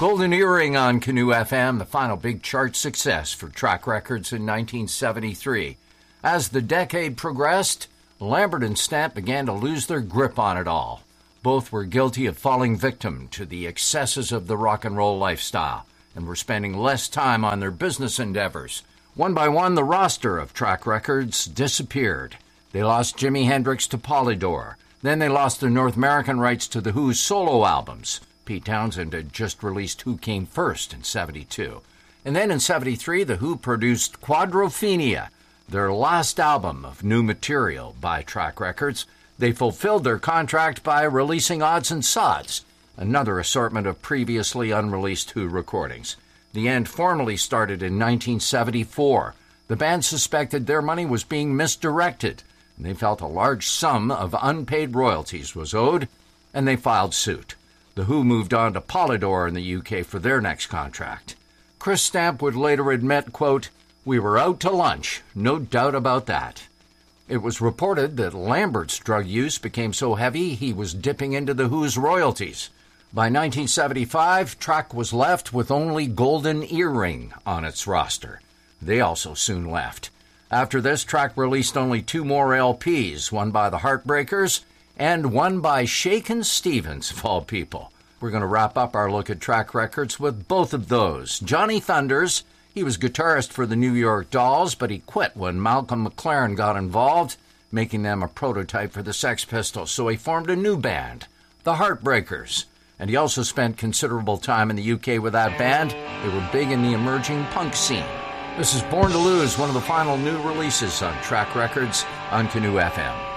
Golden Earring on Canoe FM, the final big chart success for Track Records in 1973. As the decade progressed, Lambert and Stamp began to lose their grip on it all. Both were guilty of falling victim to the excesses of the rock and roll lifestyle and were spending less time on their business endeavors. One by one, the roster of Track Records disappeared. They lost Jimi Hendrix to Polydor. Then they lost the North American rights to The Who's solo albums. Pete Townsend had just released Who Came First in 72. And then in 73, The Who produced Quadrophenia, their last album of new material by Track Records. They fulfilled their contract by releasing Odds and Sods, another assortment of previously unreleased Who recordings. The end formally started in 1974. The band suspected their money was being misdirected, and they felt a large sum of unpaid royalties was owed, and they filed suit. The Who moved on to Polydor in the UK for their next contract. Chris Stamp would later admit, quote, "We were out to lunch, no doubt about that." It was reported that Lambert's drug use became so heavy he was dipping into The Who's royalties. By 1975, Track was left with only Golden Earring on its roster. They also soon left. After this, Track released only 2 more LPs, one by the Heartbreakers and one by Shakin' Stevens, of all people. We're going to wrap up our look at Track Records with both of those. Johnny Thunders, he was guitarist for the New York Dolls, but he quit when Malcolm McLaren got involved, making them a prototype for the Sex Pistols, so he formed a new band, the Heartbreakers. And he also spent considerable time in the UK with that band. They were big in the emerging punk scene. This is Born to Lose, one of the final new releases on Track Records on Canoe FM.